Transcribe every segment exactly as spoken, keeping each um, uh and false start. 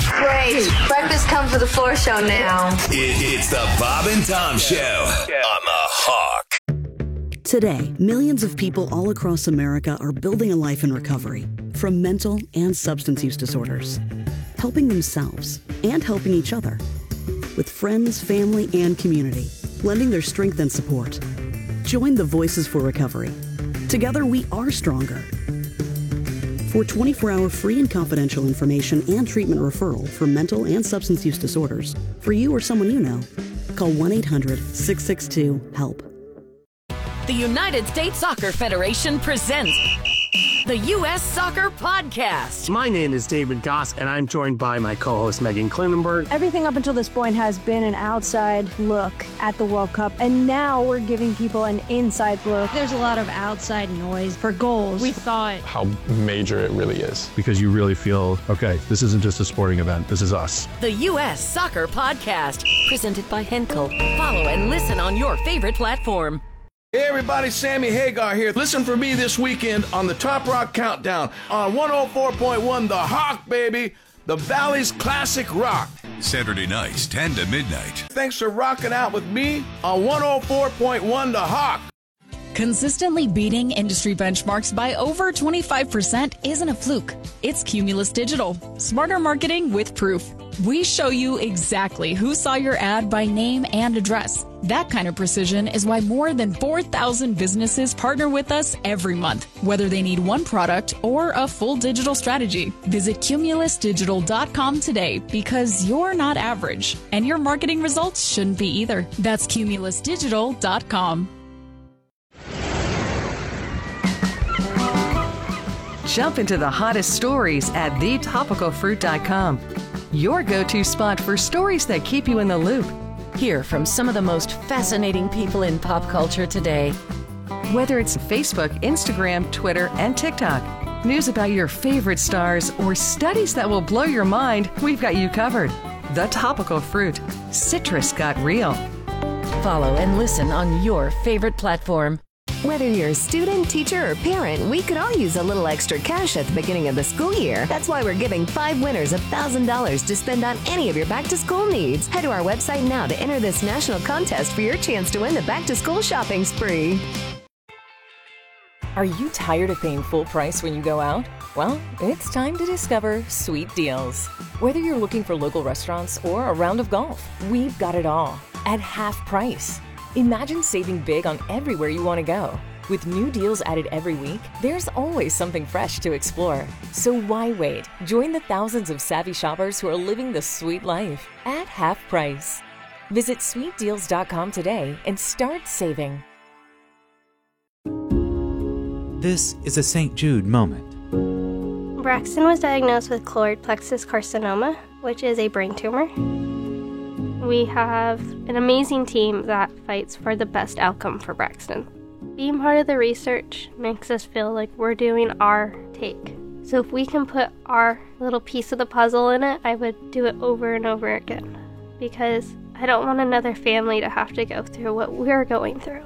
Great. Breakfast come for the floor show now. It, it's the Bob and Tom Show on the Hawk. Today, millions of people all across America are building a life in recovery from mental and substance use disorders, helping themselves and helping each other with friends, family, and community, lending their strength and support. Join the Voices for Recovery. Together, we are stronger. For twenty-four hour free and confidential information and treatment referral for mental and substance use disorders, for you or someone you know, call one eight hundred six six two HELP. The United States Soccer Federation presents the U S Soccer Podcast. My name is David Goss, and I'm joined by my co-host Megan Klinenberg. Everything up until this point has been an outside look at the World Cup, and now we're giving people an inside look. There's a lot of outside noise for goals. We thought how major it really is. Because you really feel, okay, this isn't just a sporting event, this is us. The U S Soccer Podcast, presented by Henkel. Follow and listen on your favorite platform. Hey everybody, Sammy Hagar here. Listen for me this weekend on the Top Rock Countdown on one oh four point one The Hawk, baby. The Valley's classic rock. Saturday nights, ten to midnight. Thanks for rocking out with me on one oh four point one The Hawk. Consistently beating industry benchmarks by over twenty-five percent isn't a fluke. It's Cumulus Digital. Smarter marketing with proof. We show you exactly who saw your ad by name and address. That kind of precision is why more than four thousand businesses partner with us every month, whether they need one product or a full digital strategy. Visit cumulus digital dot com today, because you're not average, and your marketing results shouldn't be either. That's cumulus digital dot com. Jump into the hottest stories at the topical fruit dot com. Your go-to spot for stories that keep you in the loop. Hear from some of the most fascinating people in pop culture today. Whether it's Facebook, Instagram, Twitter, and TikTok, news about your favorite stars, or studies that will blow your mind, we've got you covered. The Topical Fruit. Citrus got real. Follow and listen on your favorite platform. Whether you're a student, teacher, or parent, we could all use a little extra cash at the beginning of the school year. That's why we're giving five winners one thousand dollars to spend on any of your back-to-school needs. Head to our website now to enter this national contest for your chance to win the back-to-school shopping spree. Are you tired of paying full price when you go out? Well, it's time to discover Sweet Deals. Whether you're looking for local restaurants or a round of golf, we've got it all at half price. Imagine saving big on everywhere you want to go. With new deals added every week, there's always something fresh to explore. So why wait? Join the thousands of savvy shoppers who are living the sweet life at half price. Visit sweet deals dot com today and start saving. This is a Saint Jude moment. Braxton was diagnosed with choroid plexus carcinoma, which is a brain tumor. We have an amazing team that fights for the best outcome for Braxton. Being part of the research makes us feel like we're doing our take. So if we can put our little piece of the puzzle in it, I would do it over and over again. Because I don't want another family to have to go through what we're going through.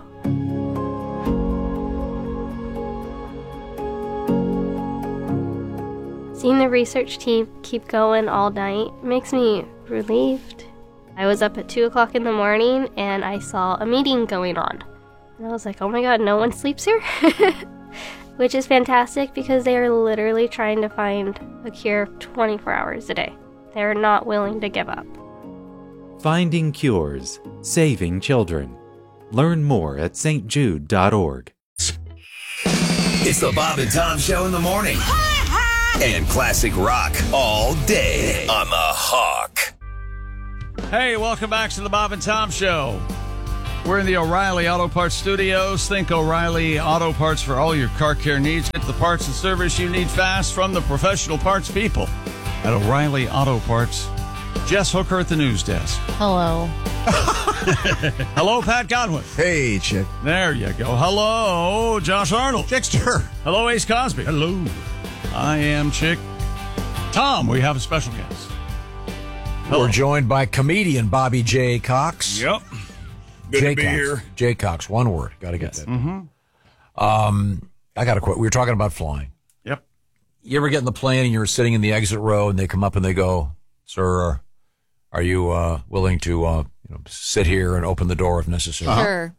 Seeing the research team keep going all night makes me relieved. I was up at two o'clock in the morning and I saw a meeting going on. And I was like, oh my god, no one sleeps here? Which is fantastic because they are literally trying to find a cure twenty-four hours a day. They're not willing to give up. Finding cures, saving children. Learn more at s t jude dot org. It's the Bob and Tom Show in the morning. And classic rock all day on the Hawk. Hey, welcome back to the Bob and Tom Show. We're in the O'Reilly Auto Parts Studios. Think O'Reilly Auto Parts for all your car care needs. Get the parts and service you need fast from the professional parts people at O'Reilly Auto Parts. Jess Hooker at the news desk. Hello. Hello, Pat Godwin. Hey, Chick. There you go. Hello, Josh Arnold. Chickster. Hello, Ace Cosby. Hello. I am Chick. Tom, we have a special guest. Hello. We're joined by comedian Bobby J. Cox. Yep. Good J. to be Cox. here. J. Cox, one word. Got to get that. Mm-hmm. Um, I got to quit. We were talking about flying. Yep. You ever get in the plane and you're sitting in the exit row and they come up and they go, Sir, are you uh, willing to uh, you know, sit here and open the door if necessary? Uh-huh. Sure.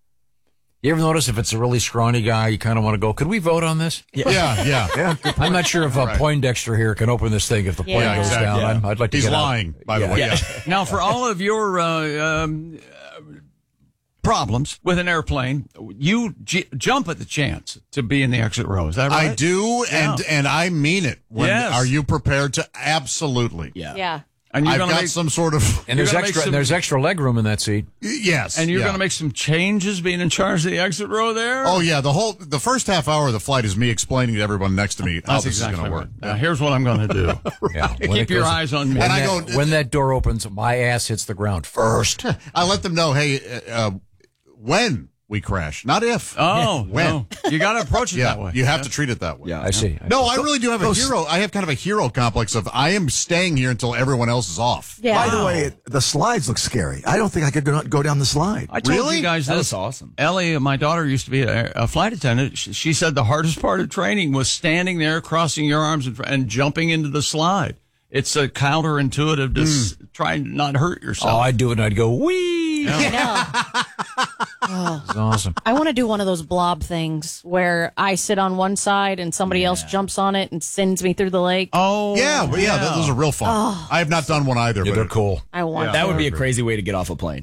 You ever notice if it's a really scrawny guy, you kind of want to go, could we vote on this? Yeah, yeah. yeah. yeah I'm not sure if uh, right. Poindexter here can open this thing if the Yeah. point Yeah, goes exactly. down. Yeah. I'd, I'd like to He's get lying, out. by the Yeah. way. Yeah. Now, for all of your uh, um, uh, problems with an airplane, you j- jump at the chance to be in the exit row. Is that right? I do, and Yeah. and I mean it. When, Yes. Are you prepared to? Absolutely. Yeah. Yeah. And you're I've gonna got make, some sort of. And there's gonna make extra, some- there's extra leg room in that seat. Yes. and you're yeah. going to make some changes being in charge of the exit row there? Oh yeah, the whole the first half hour of the flight is me explaining to everyone next to me how That's this exactly is going to right. work. Now, here's what I'm going to do. Yeah. When Keep it your goes- eyes on me. When And I that, go- when that door opens, my ass hits the ground first. I let them know, hey, uh, uh, when we crash, not if. Oh, when. no. You got to approach it Yeah, that way. you have to treat it that way. I see. I No, see. I really do have a hero. I have kind of a hero complex of I am staying here until everyone else is off. Yeah. By the way, the slides look scary. I don't think I could go, go down the slide. I told Really? you guys That this. was awesome. Ellie, my daughter, used to be a, a flight attendant. She, she said the hardest part of training was standing there, crossing your arms, and, and jumping into the slide. It's a counterintuitive to s- try and not hurt yourself. Oh, I'd do it and I'd go, wee! I know. Oh. It's awesome. I want to do one of those blob things where I sit on one side and somebody else jumps on it and sends me through the lake. Oh, Yeah, but yeah, yeah. those are real fun. Oh. I have not done one either. Yeah, but they're cool. I want That to. would be a crazy way to get off a plane.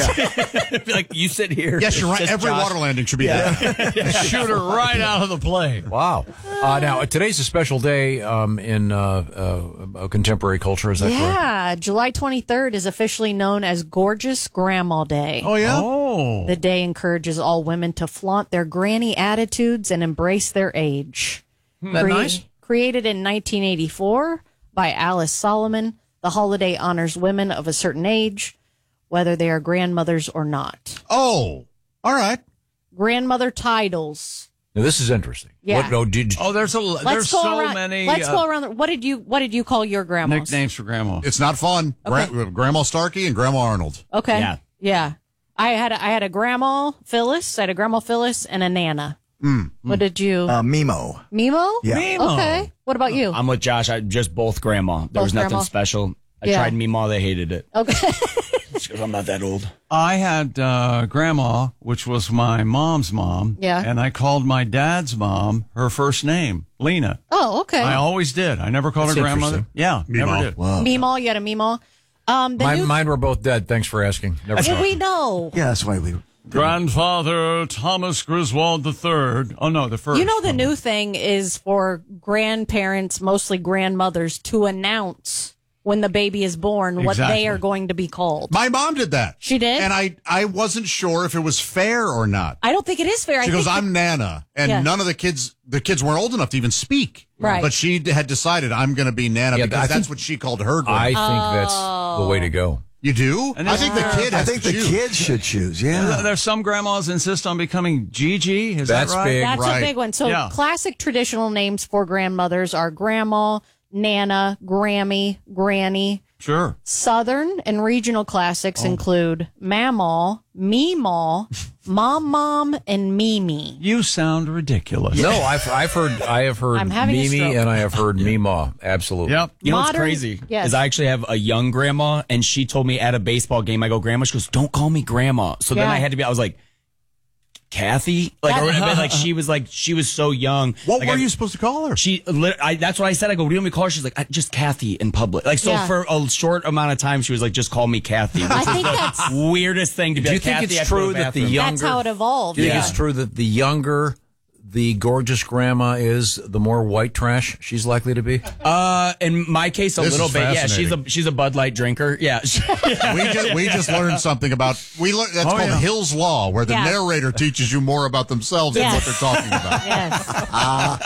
Like, you sit here. Yes, you're right. Just Every Josh. water landing should be that. Shoot her right out of the plane. Wow. Uh, now, today's a special day um, in uh, uh, contemporary culture. Is that correct? Yeah, July twenty-third is officially known as Gorgeous Grandma Day. Oh, yeah? Oh. The day encourages all women to flaunt their granny attitudes and embrace their age. Isn't that nice? Created in nineteen eighty-four by Alice Solomon, the holiday honors women of a certain age, whether they are grandmothers or not. Oh, all right. Grandmother titles. Now, this is interesting. Yeah. What, oh, did, Oh, there's a Let's there's go so around, many Let's uh, go around. What did you What did you call your grandmas? nicknames for grandma. It's not fun. Okay. Gra- Grandma Starkey and Grandma Arnold. Okay. Yeah. Yeah. I had a, I had a grandma Phyllis. I had a grandma Phyllis and a Nana. Mm. What did you? Uh, Mimo. Mimo? Yeah. Mimo. Okay. What about you? I'm with Josh. I just both grandma. There Both was nothing grandma? special. I Yeah. tried Meemaw. They hated it. Okay. Because I'm not that old. I had uh, grandma, which was my mom's mom. Yeah. And I called my dad's mom her first name, Lena. Oh, okay. I always did. I never called That's her grandmother. interesting. Yeah, never Meemaw. did. Wow. Meemaw, you had a Meemaw. Um, the mine, new, mine were both dead. Thanks for asking. Never Did talked. we know? Yeah, that's why we. Grandfather Thomas Griswold the Third. Oh, no, the first. You know, the new thing is for grandparents, mostly grandmothers, to announce when the baby is born what Exactly. they are going to be called. My mom did that. She did? And I, I wasn't sure if it was fair or not. I don't think it is fair. She I goes, think I'm Nana. And Yeah. none of the kids, the kids weren't old enough to even speak. Right. But she d- had decided, I'm going to be Nana Yeah, because I that's think- what she called her. I grandma. think that's the way to go. You do? And I then- think the kid I has think to the choose. kids should choose. Yeah. There's some grandmas insist on becoming Gigi. Is That's that right? big. That's Right. a big one. So Yeah. classic traditional names for grandmothers are grandma, Nana, Grammy, Granny. Sure. Southern and regional classics include Mamaw, Meemaw, Mom Mom, and Mimi. You sound ridiculous. No, I've I've heard I have heard I'm having a Mimi stroke. and I have heard Meemaw. Absolutely. Yep. You know what's Modern- crazy? yes. Is I actually have a young grandma, and she told me at a baseball game, I go, Grandma, she goes, don't call me Grandma. So then Yeah. I had to be, I was like, Kathy? Like, or, but, like she was like, she was so young. What Like, were I- you supposed to call her? She, lit- I, that's what I said. I go, what do you want me to call her? She's like, I, just Kathy in public. Like, so Yeah. for a short amount of time, she was like, just call me Kathy. Which I was think the that's weirdest thing to be Do you like, think Kathy, it's I have to go to true that the bathroom. younger That's how it evolved. Do you think Yeah. it's true that the younger the gorgeous grandma is, the more white trash she's likely to be? Uh, in my case, a This little is bit. Yeah, she's fascinating. a she's a Bud Light drinker. Yeah. we just we just learned something about we learned that's Oh, called yeah. Hill's Law, where the Yeah. narrator teaches you more about themselves than what Yes. they're talking about. Yes. Ah.